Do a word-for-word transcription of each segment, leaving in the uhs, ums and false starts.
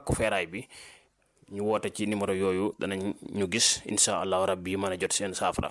pàkku feeraay bi ñu woote ci numéro yooyu danañ ñu gis incha allahu rabbi mën a jot seen saafara.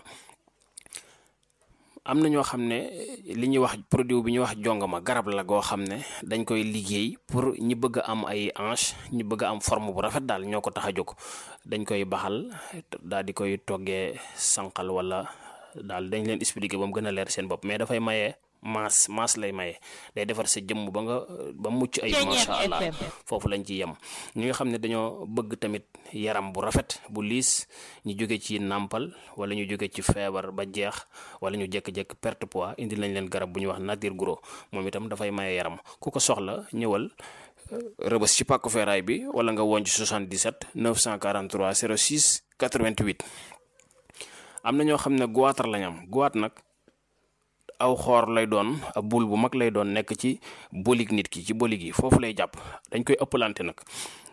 am na ñoo xam ne li ñuy wax produit bi ñuy wax jongama garab la goo xam ne dañ koy liggéey pour ñi bëgg a am ay hanche ñi bëgg a am forme bu rafet daal ñoo ko tax a jóg. dañ koy baxal daal di koy toggee sànqal wala daal dañ leen expliquer ba mu gën a leer seen bopp mais dafay maye maas maas lay maye day defar sa jëmm ba nga ba mucc ay macha allah foofu lañ ci yem. ñi nga xam ne dañoo bëgg tamit yaram bu rafet bu liis ñu jóge ci nàmpal wala ñu jóge ci feebar ba jeex wala ñu jékki-jékki perte poids indi lañ leen garab bu ñuy wax nature gros moom itam dafay maye yaram ku ko soxla ñëwal Rëbës ci pàkku feeraay bi wala nga woon ci soixante-dix-sept neuf cent quarante-trois zéro six quatre-vingt-huit. am na ñoo xam ne goitre lañ am goitre nag aw xoor lay doon ab bul bu mag lay doon nekk ci bolig nit ki ci bolig yi foofu lay jàpp dañ koy ëppalante nag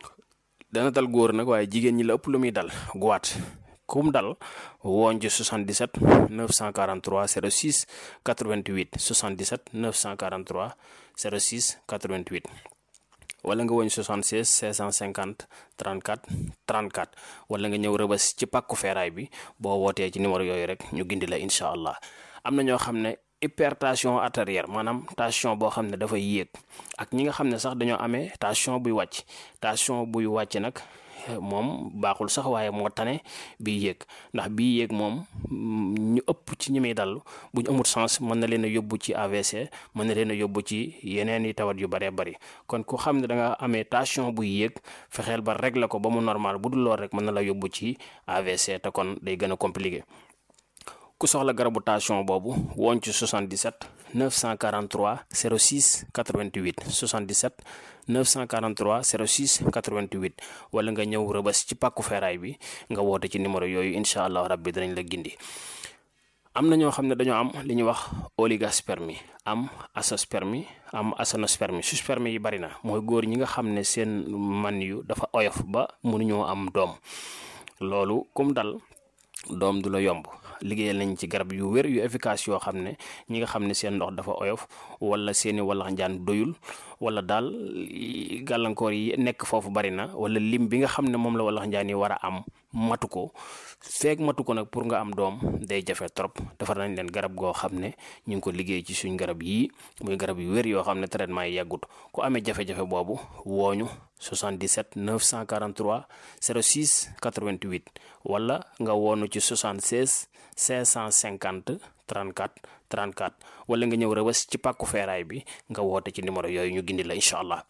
dana dal góor nag waaye jigéen ñi la ëpp lu muy dal goitre kum dal woon ci soixante-dix-sept neuf cent quarante-trois zéro six quatre-vingt-huit soixante-dix-sept neuf cent quarante-trois zéro six quatre-vingt-huit wala nga woñ soixante-seize cinq cent cinquante trente-quatre trente-quatre wala nga ñëw Rëbës ci pàkku feeraay bi boo wootee ci numéro yooyu rek ñu gindi la incha allah. am na ñoo xam ne hypertension artérielle maanaam tension boo xam ne dafay yéeg ak ñi nga xam ne sax dañoo amee tension buy wàcc tension buy wàcc nag moom baaxul sax waaye moo tane bii yéeg ndax bii yéeg moom ñu ëpp ci ñi muy dal bu ñu amul sens mën na leen a yóbbu ci A V C mën na leen a yóbbu ci yeneen i tawat yu bëree bëri kon ku xam ne da nga amee tension buy yéeg fexeel ba régler ko ba mu normal bu dul lool rek mën na la yóbbu ci A V C te kon day gën a compliqué. ku soxla garabu tension boobu woon ci soixante-dix-sept neuf cent quarante-trois zéro six quatre-vingt-huit soixante-dix-sept neuf cent quarante-trois zéro six quatre-vingt-huit wala nga ñëw Rëbës ci pàkku feeraay bi nga woote ci numéro yooyu incha allah rabbi danañ la gindi. am na ñoo xam ne dañoo am li ñuy wax oligospermie am azoospermie am aténospermie sperme yi bari na mooy góor ñi nga xam ne seen man yu dafa oyof ba mënuñoo am doom loolu kum dal doom du la yomb. liggéeyal nañ ci garab yu wér yu efficace yoo xam ne ñi nga xam ne seen ndox dafa oyof wala seeni walax njaan doyul wala daal gàllankoor yi nekk foofu bari na wala lim bi nga xam ne moom la walax njaan yi war a am matu ko feeg matu ko nag pour nga am doom day jafe trop defar nañ leen garab goo xam ne ñu ngi ko liggéey ci suñ garab yii muy garab yu wér yoo xam ne traitement yi yàggut ku amee jafe-jafe boobu wooñu soixante-dix-sept neuf cent quarante-trois zéro six quatre-vingt-huit wala nga woonu ci soixante-seize cinq cent cinquante trente-quatre trente-quatre wala nga ñëw Rëbës ci pàkku feeraay bi nga woote ci numéro yooyu ñu gindi la incha allah.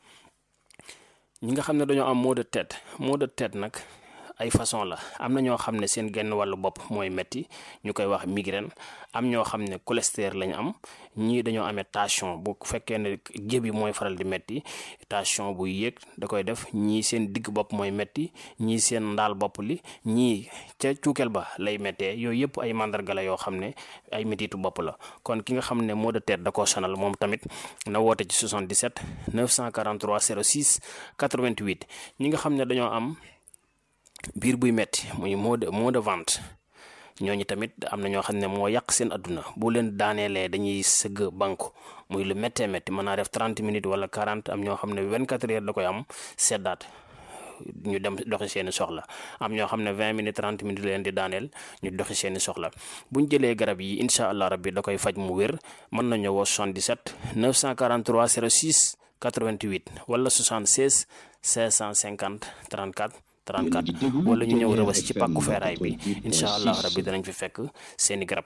ñi nga xam ne dañoo am maux de tête maux de tête nag ay façon la am na ñoo xam ne seen genn wàllu bopp mooy metti ñu koy wax migraine am ñoo xam ne cholestérol lañ am ñii dañoo amee tension bu fekkee ne jëbi mooy faral di metti tension bu yéeg da koy def ñii seen digg bopp mooy metti ñii seen ndaal bopp li ñii ca cuukeel ba lay méttee yooyu yëpp ay mandarga la yoo xam ne ay mettitu bopp la kon ki nga xam ne maux de tête da koo sonal moom tamit na woote ci soixante-dix-sept neuf cent quarante-trois zéro six quatre-vingt-huit ñi nga xam ne dañoo am biir buy metti muy maux de maux de ventre ñooñu tamit am na ñoo xam ne moo yàq seen adduna bu leen daaneelee dañuy sëgg banku muy lu méttee métti mën naa def trente minutes wala quarante am ñoo xam ne vingt-quatre heures da koy am seddaat ñu dem doxi seeni soxla am ñoo xam ne vingt minutes trente minutes leen di daaneel ñu doxi seeni soxla buñ jëlee garab yi incha allah rabbi da koy faj mu wér mën nañu woo soixante-dix-sept neuf cent quarante-trois zéro six quatre-vingt-huit wala soixante-seize cinq cent cinquante trente-quatre trente-quatre wala ñu ñëw Rëbës ci pàkku feeraay bi incha allah rabbi danañ fi fekk seeni garab.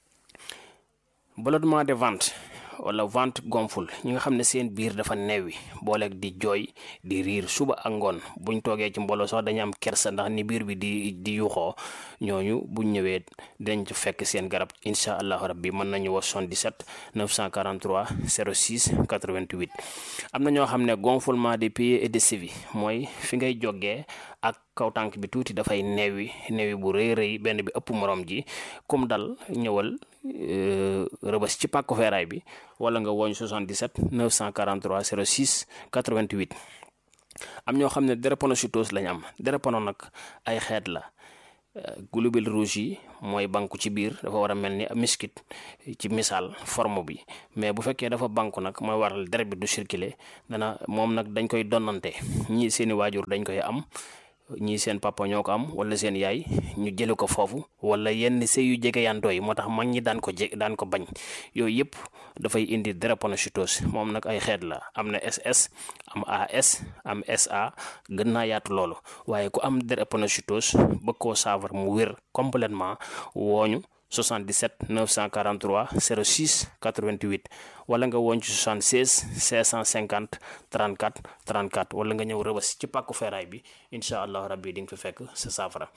ballonnement de ventre wala ventre gonfle ñi nga xam ne seen biir dafa neewi booleeg di jooy di riir suba ak ngoon buñ toogee ci mbooloo sax dañu am kersa ndax ni biir bi di di yuuxoo ñooñu buñ ñëwee dañ ci fekk seen garab incha allahu rabbi mën nañu woo soixante-dix-sept neuf cent quarante-trois zéro six quatre-vingt-huit. am na ñoo xam ne gonflement des pieds et des chevilles mooy fi ngay jógee ak kaw tànk bi tuuti dafay neewi neewi bu rëy rëy benn bi ëpp morom ji comme dal ñëwal Rëbës ci pàkku feeraay bi wala nga woñ soixante-dix-sept neuf cent quarante-trois zéro six quatre-vingt-huit. am ñoo xam ne drépanocytose lañ am drépano nag ay xeet la globules rouges yi mooy banku ci biir dafa war a mel ni miskit ci misaal forme bi mais bu fekkee dafa banku nag mooy waral deret bi du circuler dana moom nag dañ koy donnante ñii seeni waajur dañ koy am ñii seen papa ñoo ko am wala seen yaay ñu jële ko foofu wala yenn sëy yu jege yantoo yi moo tax mag ñi daan ko je daan ko bañ yooyu yëpp dafay indi drépanocytose moom nag ay xeet la am na S S am A S am S A gën naa yaatu loolu waaye ku am drépanocytose bëgg koo saafara mu wér complètement wooñu soixante-dix-sept neuf cent quarante-trois zéro six quatre-vingt-huit wala nga woon ci soixante-seize cinq cent cinquante trente-quatre trente-quatre wala nga ñëw Rëbës ci pàkku feeraay bi incha allah rabbi di nga fi fekk sa saafara.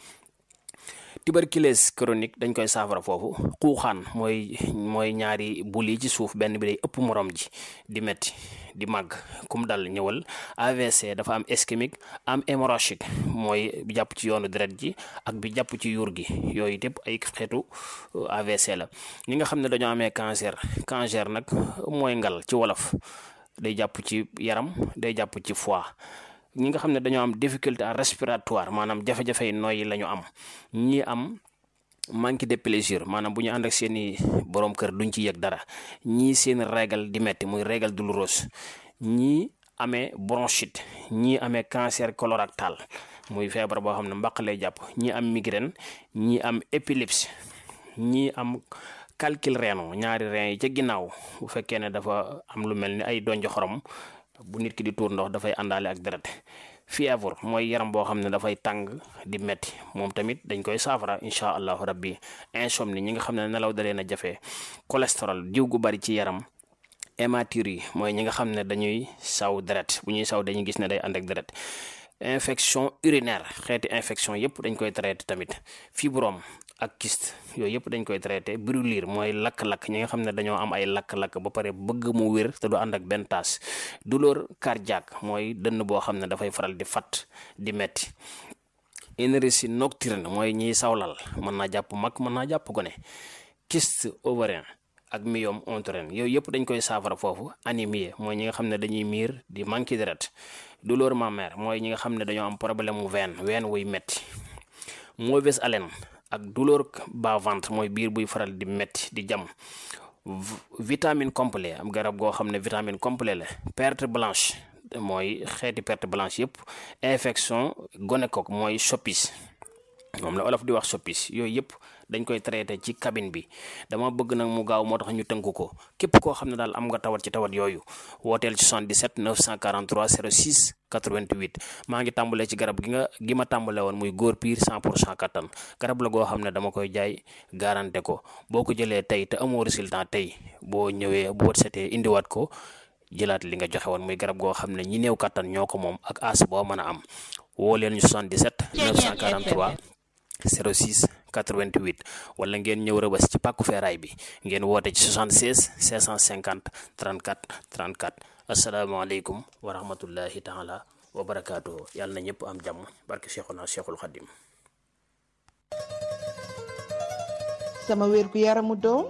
tuberculose chronique dañ koy saafara foofu xuuxaan mooy mooy ñaari bul yi ci suuf benn bi day ëpp morom ji di metti di màgg kum dal ñëwal. A V C dafa am ischémique am hémorragique mooy bi jàpp ci yoonu deret ji ak bi jàpp ci yuur gi yooyu yëpp ay xeetu A V C la. ñi nga xam ne dañoo amee cancer cancer nag mooy ngal ci wolof day jàpp ci yaram day jàpp ci foie. ñi nga xam ne dañoo am difficulté respiratoire maanaam jafe-jafe yi nooyi la ñu am ñi am manque de plaisir maanaam bu ñu ànd ak seeni borom kër duñ ci yëg dara ñii seen régal di metti muy régal douloureuse ñii amee bronchite ñii amee cancer colorectal muy feebar boo xam ne mbaq lay jàpp ñii am migraine ñii am épilepsie ñii am calcul rénal ñaari rein yi ca ginnaaw bu fekkee ne dafa am lu mel ni ay donj xorom bu nit ki di tuur ndox dafay àndaale ak deret. fièvre mooy yaram boo xam ne dafay tàng di metti moom tamit dañ koy saafara incha allahu rabbi. insomnie ñi nga xam ne nelaw da leen a jafe. cholestérol diw gu bari ci yaram. hématurie mooy ñi nga xam ne dañuy saw deret bu ñuy saw dañuy gis ne day ànd ak deret. infection urinaire xeeti infection yëpp dañ koy traité tamit. fibrome ak kyste yooyu yëpp dañ koy traité. brûlure mooy lakk-lakk ñi nga xam ne dañoo am ay lakk-lakk ba pare bëgg mu wér te du ànd ak benn taas. douleur cardiaque mooy dënn boo xam ne dafay faral di fat di metti. énergie nocturne mooy ñiy sawlal mën naa jàpp mag mën naa jàpp gone. kyste ovarien ak myome utérin yooyu yëpp dañ koy saafara foofu. anémie mooy ñi nga xam ne dañuy miir di manqué deret. douleur mammaire mooy ñi nga xam ne dañoo am problème mu veine veine wuy metti. mauvaise haleine ak douleur bas-ventre mooy biir buy faral di metti di jam. vitamine complet am garab goo xam ne vitamine complet la. perte blanche mooy xeeti perte blanche yëpp. infection gonocoque mooy soppis moom la olof di wax soppis yooyu yëpp dañ koy traité ci cabine bi. dama bëgg nag mu gaaw moo tax ñu tënk ko képp koo xam ne daal am nga tawat ci tawat yooyu wooteel ci soixante-dix-sept neuf cent quarante-trois zéro six quatre-vingt-huit. maa ngi tàmbalee ci garab gi nga gi ma tàmbale woon muy góor piir cent pour cent kattan garab la goo xam ne dama koy jaay garanté ko boo ko jëlee tey te amoo résultat tey boo ñëwee bu wët setee indiwaat ko jëlaat li nga joxe woon muy garab goo xam ne ñi néew kattan ñoo ko moom ak as boo mën a am woo leen ñu soixante-dix-sept neuf cent quarante-trois zéro six quatre-vingt-huit wala ngeen ñëw Rëbës ci pàkku feeraay bi ngeen woote ci soixante-seize cinq cent cinquante trente-quatre trente-quatre. asalaamaaleykum wa rahmatullahi taala wa barakaatuhu. yàlla na ñëpp am jàmm barke Cheikhuna Cheikhul Khadim. sama wér gu yaramu doom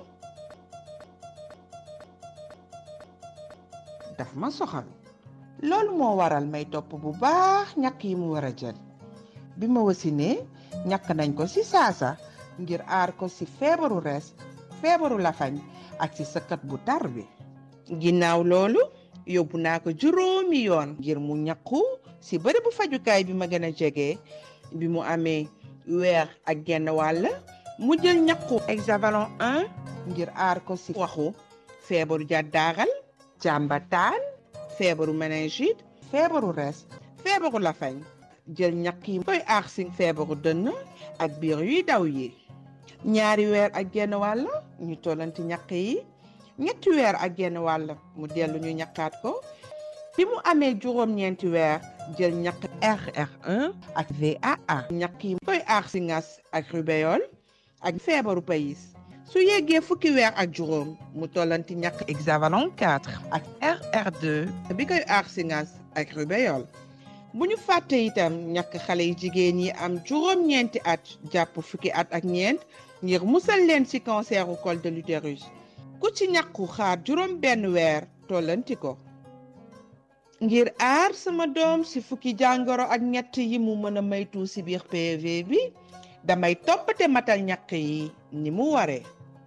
daf ma soxal loolu moo waral may topp bu baax ñàkk yi mu war a jël bi ma wasinee ñàkk nañ ko ci saasa ngir aar ko ci feebaru res feebaru lafañ ak ci sëkkat bu tar bi. ginnaaw loolu yóbbu naa ko juróomi yoon ngir mu ñàkku ci bërëbu fajukaay bi ma gën a jege. bi mu amee weer ak genn wàll mu jël ñàkku hexavalon un ngir aar ko ci waxu feebaru jàddaaral jàmbataan feebaru méningite feebaru res feebaru lafañ. jël ñàkk yi koy aar ci feebaru dënn ak biir yuy daw yi. ñaari weer ak genn wàll ñu tollanti ñàkk yi. ñetti weer ak genn wàll mu dellu ñu ñàkkaat ko. bi mu amee juróom-ñeenti weer jël ñàkk R R un ak V A A. ñàkk yi koy aar ci ngas ak rubéole ak feebaru payis. su yeggee fukki weer ak juróom mu tollanti ñàkk hexavalon quatre ak R R deux bi koy aar ci ngas ak rubéole. bu ñu fàtte itam ñàkk xale yu jigéen yi am juróom-ñeenti at jàpp fukki at ak ñeent ngir musal leen ci canceru col de l'utérus. ku ci ñàkku xaar juróom benn weer tollanti ko. ngir aar sama doom ci fukki jàngoro ak ñett yi mu mën a maytu ci biir P V bi damay toppate matal ñàkk yi ni mu waree.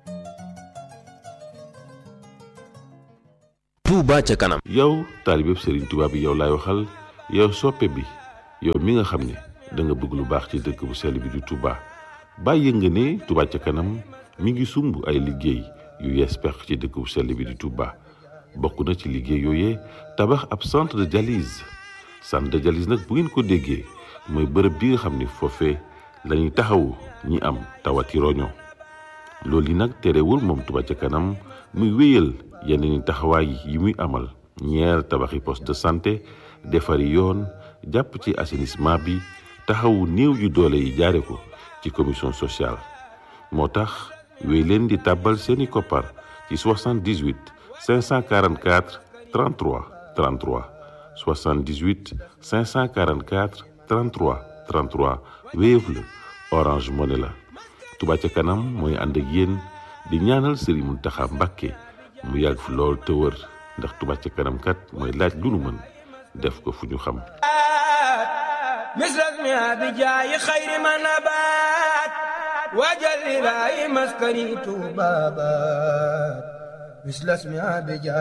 Touba ca kanam. yow taalibeb Serigne Touba bi yow laay waxal yow soppe bi yow mi nga xam ne da nga bëgg lu baax ci dëkk bu sell bi di Touba bàyyi nga ne Touba ca kanam mi ngi sumb ay liggéey yu yees pex ci dëkk bu sell bi di Touba bokk na ci liggéey yooyee tabax ab centre de dialyse centre de dialyse nag bu ngeen ko déggee mooy bërëb bi nga xam ne foofee la ñuy taxawu ñi am tawati roño loolu yi nag terewul moom Touba ca kanam muy wéyal yenn ni taxawaay yi muy amal ñeer tabaxi poste de santé defari yoon jàpp ci assainissement bi taxawu néew yu doole yi jaare ko ci commission sociale moo tax wéy leen di tàbbal seeni koppar ci soixante-dix-huit cinq cent quarante-quatre trente-trois trente-trois soixante-dix-huit cinq cent quarante-quatre trente-trois trente-trois Wave la Orange Money la Touba ca kanam mooy ànd ak yéen di ñaanal Serigne Mountakha Mbacké mu yàgg fi lool te wër ndax Touba ca kanam kat mooy laaj lu nu mën def ko fu ñu xam misras mi abijaayi xayri ma nabaat wajalilaayi maskani tuubaabaat misras mi abijaayi